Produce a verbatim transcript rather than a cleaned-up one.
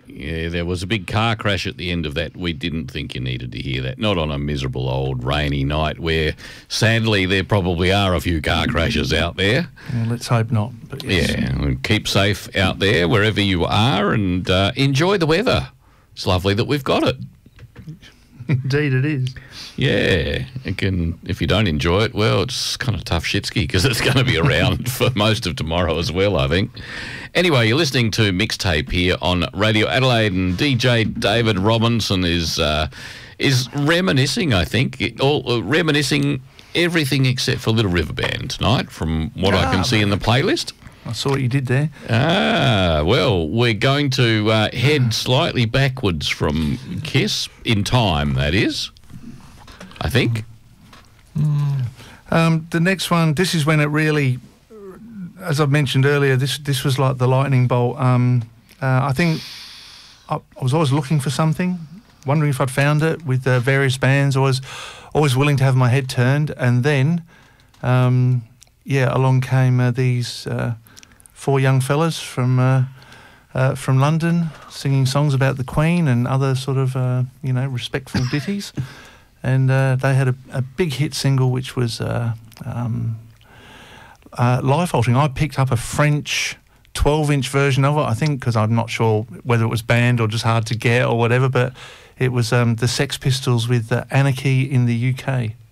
Yeah, there was a big car crash at the end of that. We didn't think you needed to hear that. Not on a miserable old rainy night where, sadly, there probably are a few car crashes out there. Yeah, let's hope not. But yes. Yeah, and keep safe out there wherever you are, and uh, enjoy the weather. It's lovely that we've got it. Indeed it is. Yeah, it can, if you don't enjoy it, well, it's kind of tough shitsky because it's going to be around for most of tomorrow as well, I think. Anyway, you're listening to Mixtape here on Radio Adelaide, and D J David Robinson is uh, is reminiscing, I think, all, uh, reminiscing everything except for Little River Band tonight from what ah, I can see in the playlist. I saw what you did there. Ah, well, we're going to uh, head slightly backwards from Kiss, in time, that is, I think. Mm. Um, the next one, this is when it really, as I've mentioned earlier, this this was like the lightning bolt. Um, uh, I think I, I was always looking for something, wondering if I'd found it with uh, various bands, always, always willing to have my head turned. And then, um, yeah, along came uh, these... Uh, Four young fellas from uh, uh, from London singing songs about the Queen and other sort of, uh, you know, respectful ditties. And uh, they had a, a big hit single which was uh, um, uh, Life Altering. I picked up a French twelve-inch version of it, I think, because I'm not sure whether it was banned or just hard to get or whatever, but it was um, the Sex Pistols with uh, Anarchy in the U K.